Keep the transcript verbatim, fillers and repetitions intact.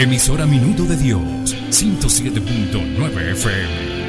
Emisora Minuto de Dios, ciento siete punto nueve F M.